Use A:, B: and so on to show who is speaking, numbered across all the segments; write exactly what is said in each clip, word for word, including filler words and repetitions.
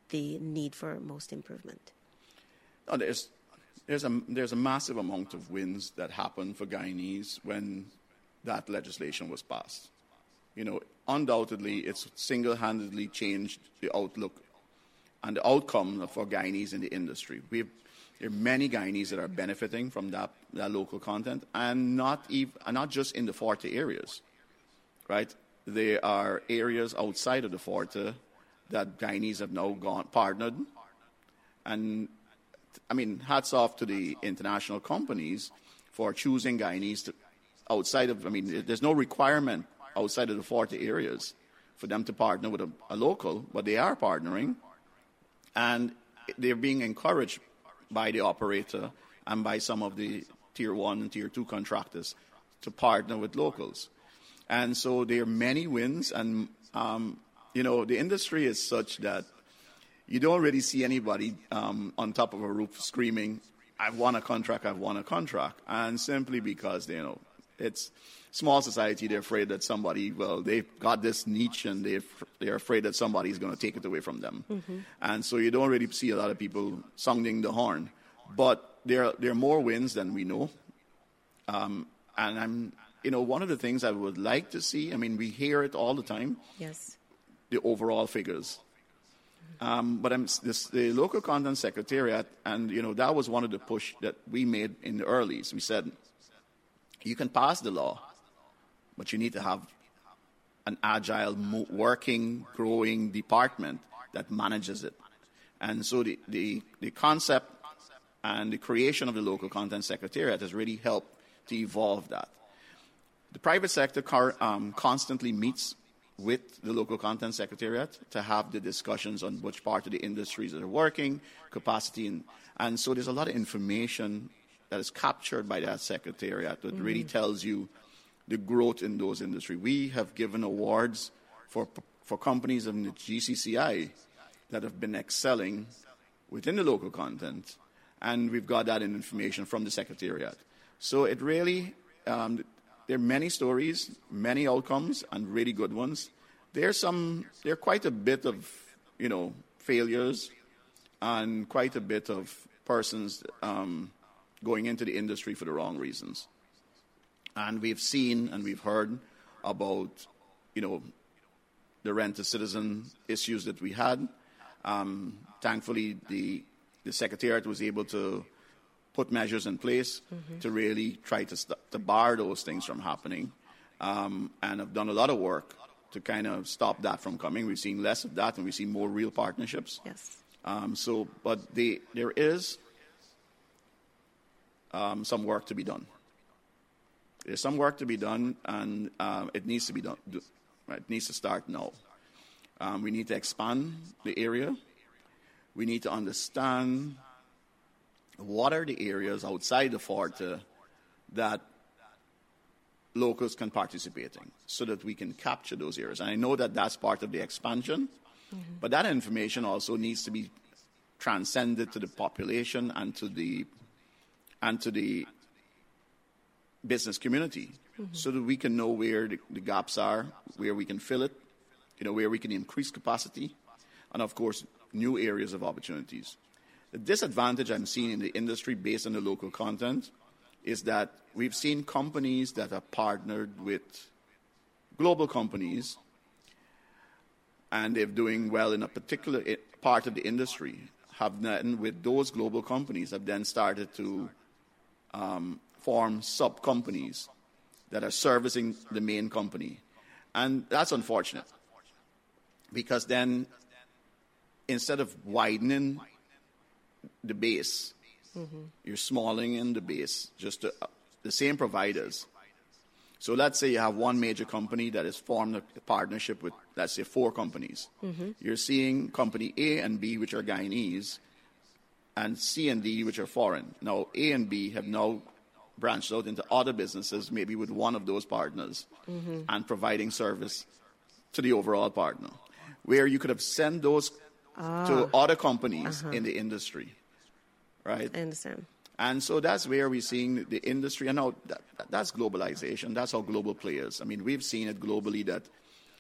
A: the need for most improvement?
B: Oh, there's, there's, a, there's a massive amount of wins that happened for Guyanese when that legislation was passed. You know, undoubtedly, it's single-handedly changed the outlook and the outcome for Guyanese in the industry. We've, there are many Guyanese that are benefiting from that, that local content, and not, even, and not just in the Forte areas, right? There are areas outside of the Forte that Guyanese have now gone partnered. And, I mean, hats off to the international companies for choosing Guyanese to, outside of, I mean, there's no requirement outside of the Forte areas for them to partner with a, a local, but they are partnering, and they're being encouraged by the operator and by some of the tier one and tier two contractors to partner with locals. And so there are many wins, and, um, you know, the industry is such that you don't really see anybody um, on top of a roof screaming, I've won a contract, I've won a contract, and simply because, you know, it's small society, they're afraid that somebody, well, they've got this niche and they're, they're afraid that somebody's going to take it away from them. Mm-hmm. And so you don't really see a lot of people sounding the horn. But there, there are more wins than we know. Um, and I'm, you know, one of the things I would like to see, I mean, we hear it all the time.
A: Yes.
B: The overall figures. Um, but I'm, this, the local content secretariat, and, you know, that was one of the push that we made in the earlies. We said, you can pass the law, but you need to have an agile, mo- working, growing department that manages it. And so the, the, the concept and the creation of the local content secretariat has really helped to evolve that. The private sector car, um, constantly meets with the local content secretariat to have the discussions on which part of the industries that are working, capacity, and, and so there's a lot of information that is captured by that secretariat that mm-hmm. really tells you the growth in those industries. We have given awards for for companies in the G C C I that have been excelling within the local content, and we've got that information from the secretariat. So it really, um, there are many stories, many outcomes, and really good ones. There's some, there are quite a bit of, you know, failures, and quite a bit of persons um, going into the industry for the wrong reasons. And we've seen and we've heard about, you know, the rent-a-citizen issues that we had. Um, thankfully, the, the Secretariat was able to put measures in place mm-hmm. to really try to, st- to bar those things from happening, um, and have done a lot of work to kind of stop that from coming. We've seen less of that, and we see more real partnerships.
A: Yes.
B: Um, so, but the, there is um, some work to be done. There's some work to be done, and uh, it needs to be done. Right? It needs to start now. Um, we need to expand the area. We need to understand what are the areas outside the Forte that locals can participate in, so that we can capture those areas. And I know that that's part of the expansion, mm-hmm. but that information also needs to be transcended to the population and to the and to the business community, mm-hmm. so that we can know where the, the gaps are, where we can fill it, you know, where we can increase capacity, and of course, new areas of opportunities. The disadvantage I'm seeing in the industry based on the local content is that we've seen companies that are partnered with global companies, and they're doing well in a particular part of the industry, have then with those global companies have then started to um, form sub-companies that are servicing the main company. And that's unfortunate, because then instead of widening the base, mm-hmm. you're smalling in the base, just to, uh, the same providers. So let's say you have one major company that has formed a partnership with, let's say, four companies. Mm-hmm. You're seeing company A and B, which are Guyanese, and C and D, which are foreign. Now, A and B have now branched out into other businesses, maybe with one of those partners, mm-hmm. and providing service to the overall partner, where you could have sent those ah. to other companies uh-huh. in the industry, right?
A: I understand.
B: And so that's where we're seeing the industry, and now that, that's globalization. That's how global players. I mean, we've seen it globally that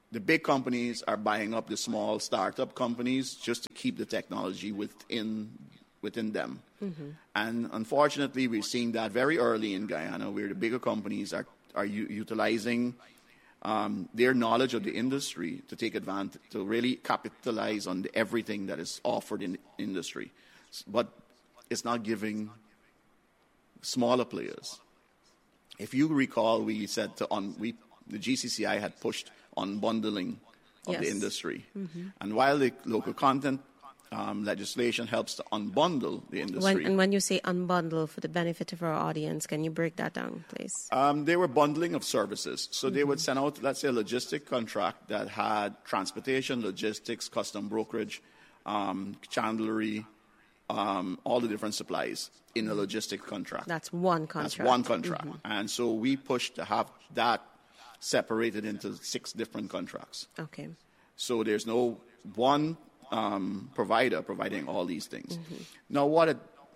B: the big companies are buying up the small startup companies just to keep the technology within within them. Mm-hmm. And unfortunately, we're seeing that very early in Guyana, where the bigger companies are, are u- utilizing um, their knowledge of the industry to take advantage, to really capitalize on the, everything that is offered in the industry. But it's not giving smaller players. If you recall, we said to on we the G C C I had pushed on bundling of
A: yes.
B: the industry. Mm-hmm. And while the local content um, legislation helps to unbundle the industry.
A: When, and when you say unbundle, for the benefit of our audience, can you break that down, please?
B: Um, they were bundling of services. So mm-hmm. they would send out, let's say, a logistic contract that had transportation, logistics, custom brokerage, um, chandlery, um, all the different supplies in a logistic contract.
A: That's one contract.
B: That's one contract. Mm-hmm. And so we pushed to have that separated into six different contracts.
A: Okay.
B: So there's no one um, provider providing all these things.
A: Mm-hmm.
B: Now, what it,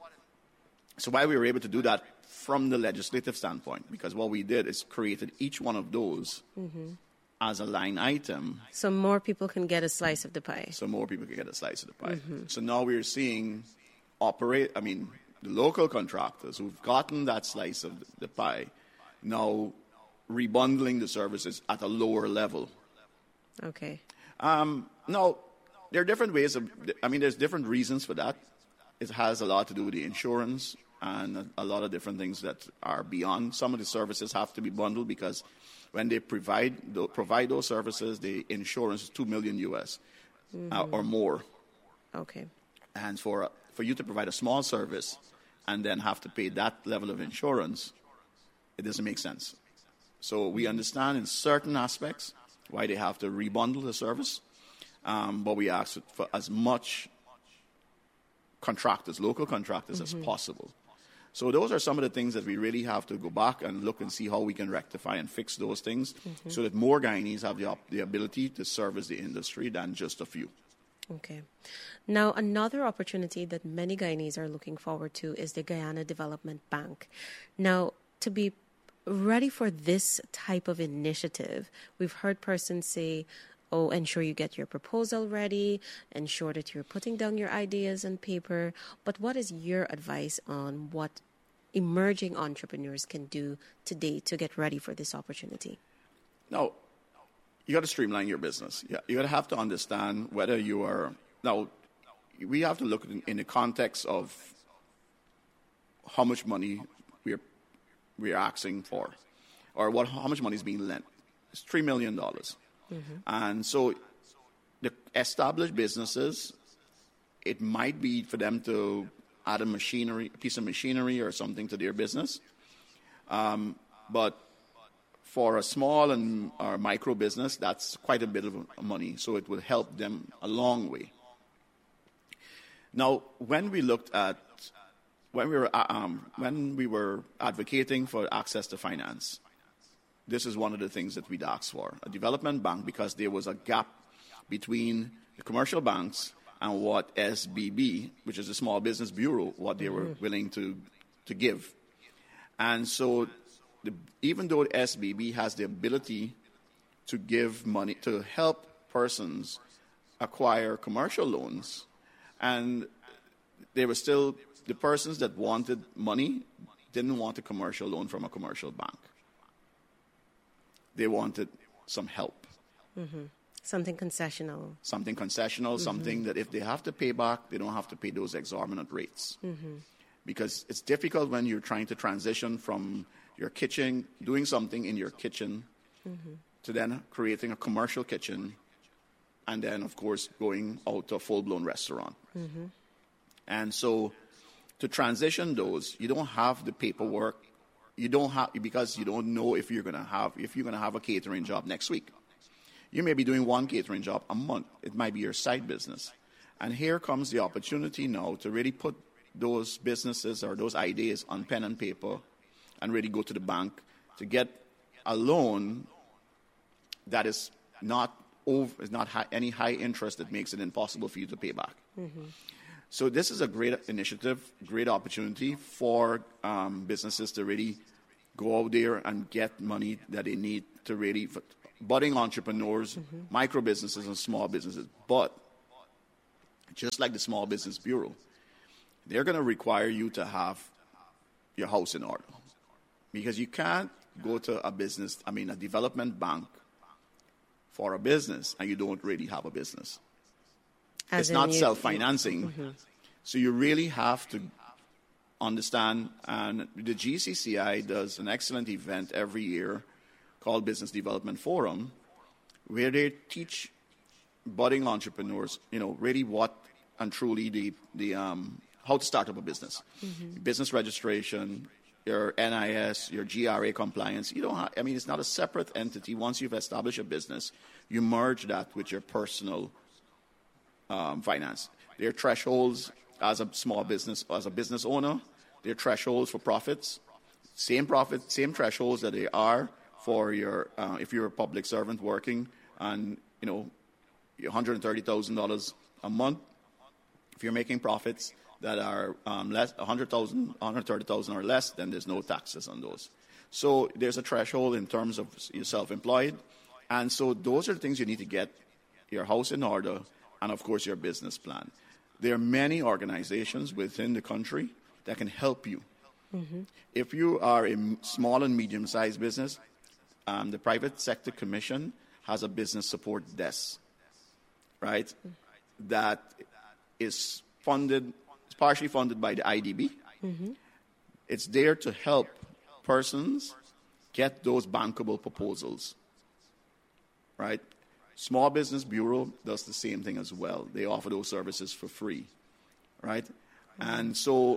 B: so why we were able to do that from the legislative standpoint, because what we did is created each one of those mm-hmm. as a line item.
A: So more people can get a slice of the pie.
B: So more people can get a slice of the pie.
A: Mm-hmm.
B: So now we're seeing operate, I mean, the local contractors who've gotten that slice of the pie now rebundling the services at a lower level.
A: Okay.
B: Um, now, there are different ways of, I mean, there's different reasons for that. It has a lot to do with the insurance and a, a lot of different things that are beyond. Some of the services have to be bundled because when they provide provide those services, the insurance is two million U S mm-hmm. uh, or more.
A: Okay.
B: And for for you to provide a small service and then have to pay that level of insurance, it doesn't make sense. So we understand in certain aspects why they have to rebundle the service, um, but we ask for as much contractors, local contractors, mm-hmm. as possible. So those are some of the things that we really have to go back and look and see how we can rectify and fix those things mm-hmm. so that more Guyanese have the, op- the ability to service the industry than just a few.
A: Okay. Now, another opportunity that many Guyanese are looking forward to is the Guyana Development Bank. Now, to be ready for this type of initiative, we've heard persons say, oh, ensure you get your proposal ready, ensure that you're putting down your ideas on paper. But what is your advice on what emerging entrepreneurs can do today to get ready for this opportunity?
B: Now, you got to streamline your business. Yeah, you got to have to understand whether you are, now, we have to look in, in the context of how much money we're we are asking for, or what how much money is being lent. It's three million dollars. Mm-hmm. And so the established businesses, it might be for them to add a machinery, a piece of machinery or something to their business. Um, but for a small and or micro business, that's quite a bit of money. So it will help them a long way. Now, when we looked at When we were um, when we were advocating for access to finance, this is one of the things that we'd asked for, a development bank, because there was a gap between the commercial banks and what S B B, which is the Small Business Bureau, what they were willing to, to give. And so the, even though S B B has the ability to give money, to help persons acquire commercial loans, and they were still... the persons that wanted money didn't want a commercial loan from a commercial bank. They wanted some help.
A: Mm-hmm. Something concessional.
B: Something concessional, mm-hmm. something that if they have to pay back, they don't have to pay those exorbitant rates. Mm-hmm. Because it's difficult when you're trying to transition from your kitchen, doing something in your kitchen, mm-hmm. to then creating a commercial kitchen, and then, of course, going out to a full-blown restaurant. Mm-hmm. And so... to transition those, you don't have the paperwork. You don't have, because you don't know if you're going to have if you're going to have a catering job next week. You may be doing one catering job a month. It might be your side business. And here comes the opportunity now to really put those businesses or those ideas on pen and paper and really go to the bank to get a loan that is not over, is not high, any high interest that makes it impossible for you to pay back. Mm-hmm. So this is a great initiative, great opportunity for um, businesses to really go out there and get money that they need to really budding entrepreneurs, mm-hmm. micro businesses, and small businesses. But just like the Small Business Bureau, they're going to require you to have your house in order. Because you can't go to a business, I mean, a development bank for a business, and you don't really have a business. As it's not you, self-financing. Mm-hmm. So you really have to understand, and the G C C I does an excellent event every year called Business Development Forum, where they teach budding entrepreneurs, you know, really what and truly the, the um, how to start up a business. Mm-hmm. Business registration, your N I S, your G R A compliance. You don't have, I mean, it's not a separate entity. Once you've established a business, you merge that with your personal um, finance. There are thresholds as a small business, as a business owner. There are thresholds for profits. Same profit, same thresholds that they are for your, uh, if you're a public servant working and, you know, one hundred thirty thousand dollars a month. If you're making profits that are um, less, one hundred thousand dollars, one hundred thirty thousand dollars or less, then there's no taxes on those. So there's a threshold in terms of you're self-employed. And so those are the things you need to get your house in order and, of course, your business plan. There are many organizations within the country that can help you. Mm-hmm. If you are a small and medium-sized business, um, the Private Sector Commission has a business support desk, right, mm-hmm. that is funded, it's partially funded by the I D B. Mm-hmm. It's there to help persons get those bankable proposals, right? Small Business Bureau does the same thing as well. They offer those services for free, right? Mm-hmm. And so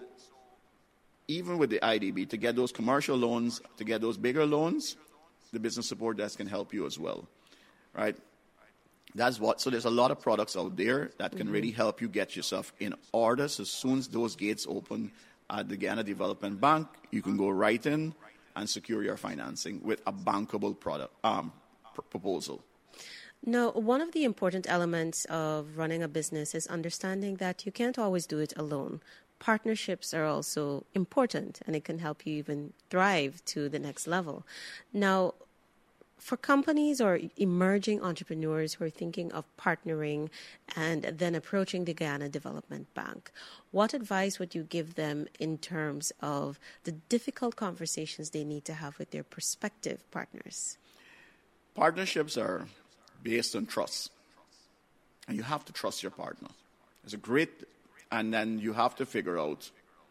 B: even with the I D B, to get those commercial loans, to get those bigger loans, the business support desk can help you as well, right? That's what. So there's a lot of products out there that can mm-hmm. really help you get yourself in order. So as soon as those gates open at the Guyana Development Bank, you can go right in and secure your financing with a bankable product um, pr- proposal.
A: Now, one of the important elements of running a business is understanding that you can't always do it alone. Partnerships are also important, and it can help you even thrive to the next level. Now, for companies or emerging entrepreneurs who are thinking of partnering and then approaching the Guyana Development Bank, what advice would you give them in terms of the difficult conversations they need to have with their prospective partners?
B: Partnerships are based on trust, and you have to trust your partner. It's a great, and then you have to figure out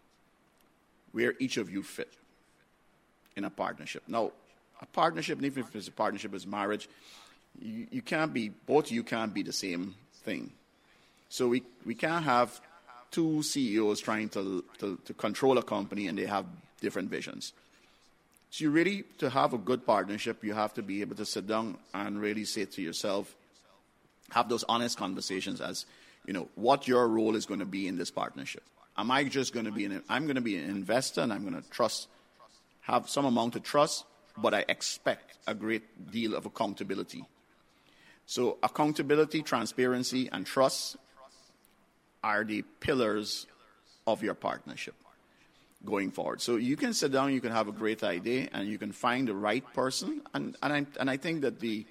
B: where each of you fit in a partnership. Now, a partnership, even if it's a partnership as marriage, you, you can't be, both of you can't be the same thing. So we, we can't have two C E Os trying to, to, to control a company and they have different visions. So you really, to have a good partnership, you have to be able to sit down and really say to yourself, have those honest conversations as, you know, what your role is going to be in this partnership. Am I just going to be an, I'm going to be an investor and I'm going to trust, have some amount of trust, but I expect a great deal of accountability. So accountability, transparency, and trust are the pillars of your partnership going forward. So you can sit down, you can have a great idea, and you can find the right person. And, and, I, and I think that the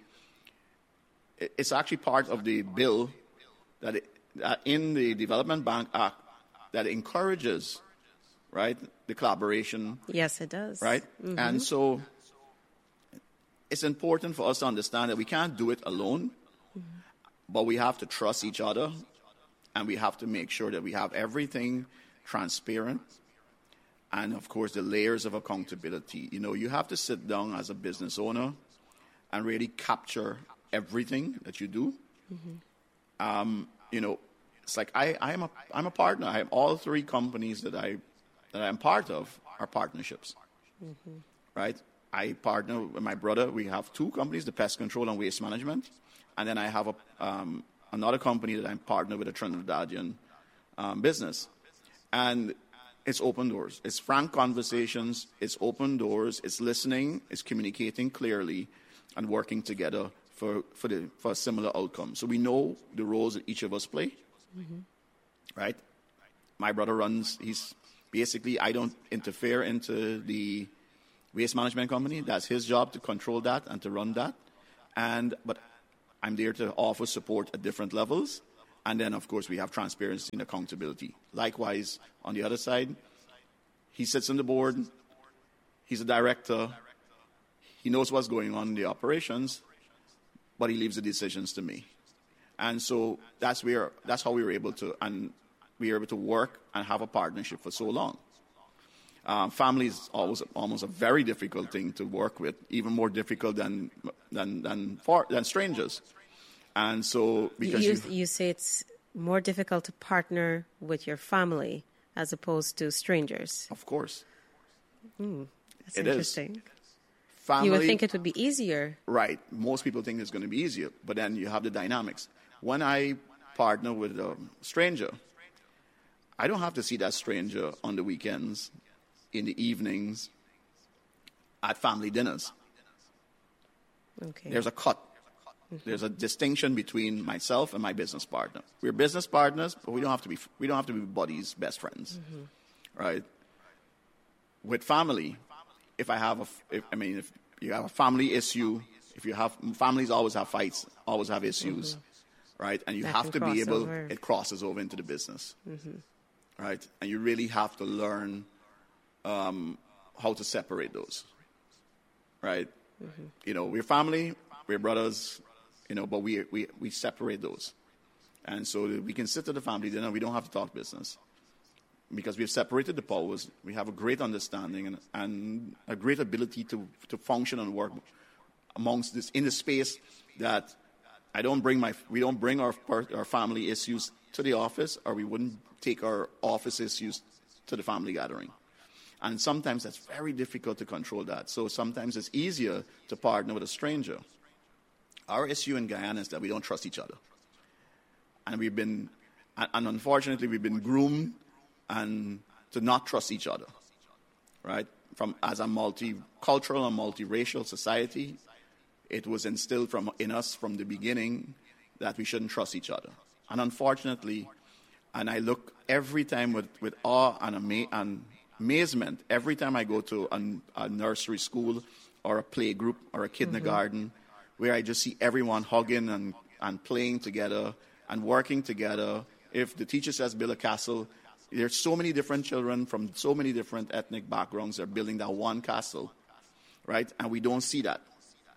B: it's actually part of the bill that, it, that in the Development Bank Act that encourages, right, the collaboration.
A: Yes, it does.
B: Right? Mm-hmm. And so it's important for us to understand that we can't do it alone, mm-hmm. but we have to trust each other, and we have to make sure that we have everything transparent, and, of course, the layers of accountability. You know, you have to sit down as a business owner and really capture everything that you do. Mm-hmm. Um, you know, it's like I, I'm a I'm a partner. I have all three companies that I that I'm part of are partnerships, mm-hmm. right? I partner with my brother. We have two companies, the Pest Control and Waste Management. And then I have a, um, another company that I'm partnered with, a Trinidadian um, business. And it's open doors. It's frank conversations. It's open doors. It's listening. It's communicating clearly and working together for, for, the, for a similar outcome. So we know the roles that each of us play, mm-hmm. right? My brother runs, he's basically, I don't interfere into the waste management company. That's his job to control that and to run that. And but I'm there to offer support at different levels. And then, of course, we have transparency and accountability. Likewise, on the other side, he sits on the board. He's a director. He knows what's going on in the operations, but he leaves the decisions to me. And so that's where that's how we were able to and we were able to work and have a partnership for so long. Um, family is always almost a very difficult thing to work with, even more difficult than than than for, than strangers. And so because
A: you,
B: you,
A: you say it's more difficult to partner with your family as opposed to strangers.
B: Of course,
A: Mm, that's
B: It is.
A: interesting.
B: family.
A: You would think it would be easier.
B: Right. Most people think it's going to be easier, but then you have the dynamics. When I partner with a stranger, I don't have to see that stranger on the weekends, in the evenings, at family dinners.
A: Okay.
B: There's a cut. There's a distinction between myself and my business partner. We're business partners, but we don't have to be we don't have to be buddies, best friends, right? With family, if I have a, if, I mean, if you have a family issue, if you have families always have fights, always have issues, right? And you
A: That
B: have to
A: can
B: be
A: cross
B: able.
A: over.
B: It crosses over into the business, right? And you really have to learn um, how to separate those, right? You know, we're family, we're brothers, you know, but we we we separate those, and so that we can sit at the family dinner. We don't have to talk business because we've separated the powers. We have a great understanding and, and a great ability to to function and work amongst this in the space that I don't bring my we don't bring our our family issues to the office, or we wouldn't take our office issues to the family gathering. And sometimes that's very difficult to control that. So sometimes it's easier to partner with a stranger. Our issue in Guyana is that we don't trust each other. And we've been, and unfortunately, we've been groomed and to not trust each other, right? From as a multicultural and multiracial society, it was instilled from in us from the beginning that we shouldn't trust each other. And unfortunately, and I look every time with, with awe and, ama- and amazement, every time I go to a, a nursery school or a play group or a kindergarten, where I just see everyone hugging and, and playing together and working together. If the teacher says build a castle, there's so many different children from so many different ethnic backgrounds that are building that one castle, right? And we don't see that.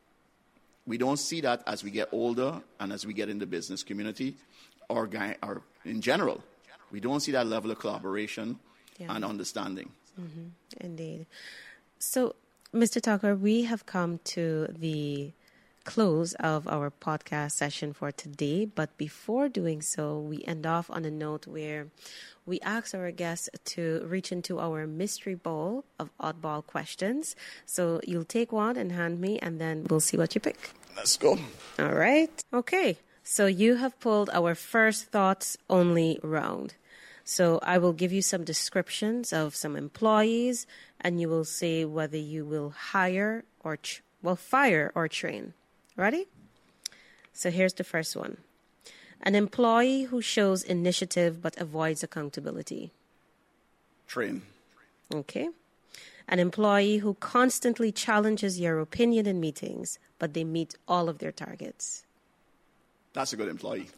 B: We don't see that as we get older and as we get in the business community or, or in general. We don't see that level of collaboration
A: Yeah.
B: and understanding.
A: Indeed. So, Mister Tucker, we have come to the close of our podcast session for today. But before doing so, we end off on a note where we ask our guests to reach into our mystery bowl of oddball questions. So you'll take one and hand me, and then we'll see what you pick.
B: Let's go.
A: All right. Okay. So you have pulled our first thoughts only round. So I will give you some descriptions of some employees, and you will say whether you will hire or, ch- well, fire or train. Ready? So here's the first one. An employee who shows initiative but avoids accountability.
B: Train.
A: Okay. An employee who constantly challenges your opinion in meetings, but they meet all of their targets.
B: That's a good employee.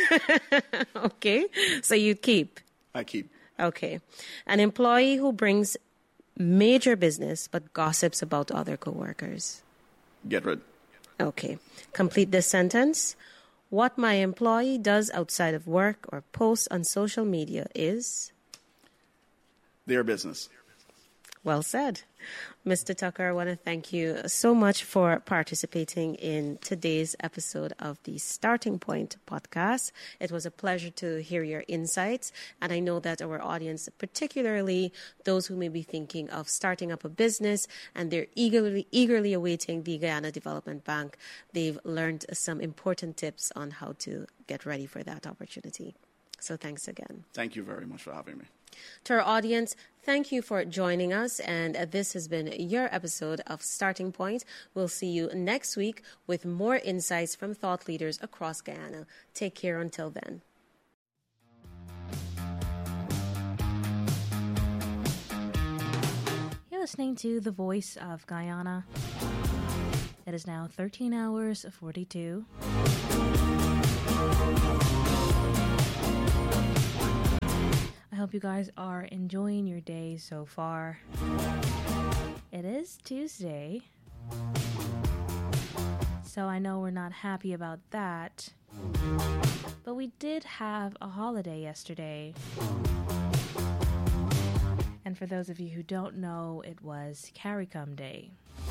A: Okay. So you keep.
B: I keep.
A: Okay. An employee who brings major business but gossips about other coworkers.
B: Get rid.
A: Okay. Complete this sentence. What my employee does outside of work or posts on social media is...
B: Their business.
A: Well said. Mister Tucker, I want to thank you so much for participating in today's episode of the Starting Point podcast. It was a pleasure to hear your insights, and I know that our audience, particularly those who may be thinking of starting up a business and they're eagerly eagerly awaiting the Guyana Development Bank, they've learned some important tips on how to get ready for that opportunity. So thanks again.
B: Thank you very much for having me.
A: To our audience, thank you for joining us, and this has been your episode of Starting Point. We'll see you next week with more insights from thought leaders across Guyana. Take care until then.
C: You're listening to The Voice of Guyana. It It is now thirteen hours forty-two. I hope you guys are enjoying your day so far. It is Tuesday, so I know we're not happy about that, but we did have a holiday yesterday. And for those of you who don't know, it was CARICOM Day.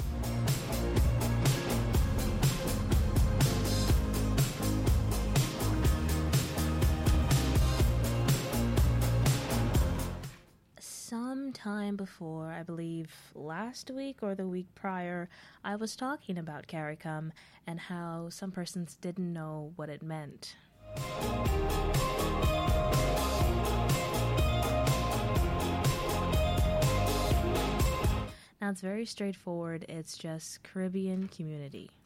C: Sometime before, I believe last week or the week prior, I was talking about CARICOM and how some persons didn't know what it meant. Now, it's very straightforward. It's just Caribbean Community.